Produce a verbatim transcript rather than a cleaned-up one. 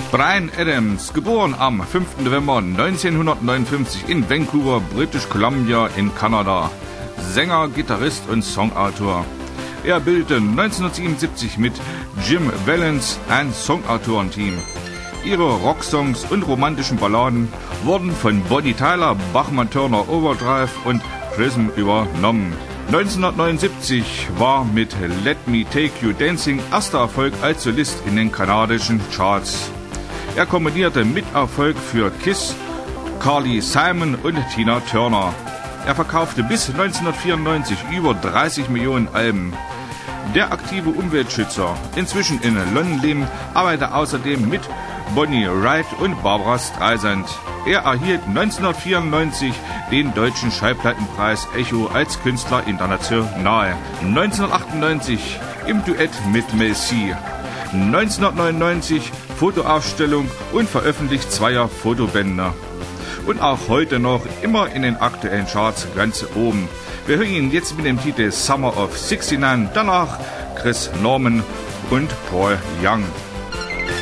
Bryan Adams, geboren am fünften November neunzehnhundertneunundfünfzig in Vancouver, British Columbia in Kanada. Sänger, Gitarrist und Songautor. Er bildete neunzehnhundertsiebenundsiebzig mit Jim Vallance ein Songautorenteam. Ihre Rocksongs und romantischen Balladen wurden von Bonnie Tyler, Bachman Turner Overdrive und Prism übernommen. neunzehnhundertneunundsiebzig war mit Let Me Take You Dancing erster Erfolg als Solist in den kanadischen Charts. Er kombinierte Miterfolg für Kiss, Carly Simon und Tina Turner. Er verkaufte bis neunzehnhundertvierundneunzig über dreißig Millionen Alben. Der aktive Umweltschützer, inzwischen in London lebend, arbeitet außerdem mit Bonnie Wright und Barbra Streisand. Er erhielt neunzehnhundertvierundneunzig den deutschen Schallplattenpreis Echo als Künstler international. neunzehnhundertachtundneunzig im Duett mit Mel C. neunzehnhundertneunundneunzig Fotoausstellung und veröffentlicht zweier Fotobände. Und auch heute noch immer in den aktuellen Charts ganz oben. Wir hören ihn jetzt mit dem Titel Summer of sixty-nine, danach Chris Norman und Paul Young.